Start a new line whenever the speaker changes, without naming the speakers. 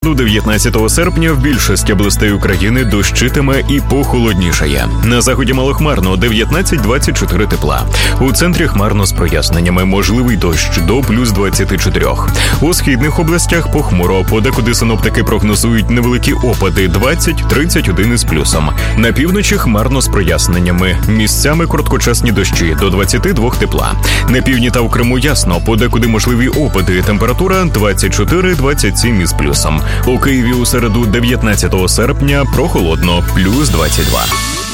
До 19 серпня в більшості областей України дощитиме і похолоднішає. На заході малохмарно 19-24 тепла. У центрі хмарно з проясненнями, можливий дощ до плюс 24. У східних областях похмуро, подекуди синоптики прогнозують невеликі опади 20-31 із плюсом. На півночі хмарно з проясненнями, місцями короткочасні дощі до 22 тепла. На півдні та в Криму ясно, подекуди можливі опади, температура 24-27 із плюсом. У Києві у середу 19 серпня прохолодно, плюс 22.